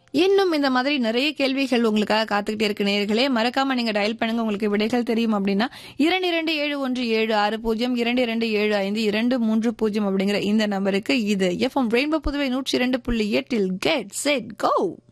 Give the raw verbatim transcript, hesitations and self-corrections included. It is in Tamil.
இன்னும் இந்த மாதிரி நிறைய கேள்விகள் உங்களுக்காக காத்துக்கிட்டே இருக்கு நேயர்களே. மறக்காம நீங்க டயல் பண்ணுங்க. உங்களுக்கு விடைகள் தெரியும் அப்படின்னா இரண்டு இரண்டு ஏழு ஒன்று ஏழு ஆறு பூஜ்ஜியம் இரண்டு இரண்டு ஏழு ஐந்து இரண்டு மூன்று பூஜ்ஜியம் அப்படிங்கிற இந்த நம்பருக்கு. இது எஃப்எம் ரெயின்போ புதுவை நூற்றி இரண்டு புள்ளி எட்டில் கெட் செட் கோ.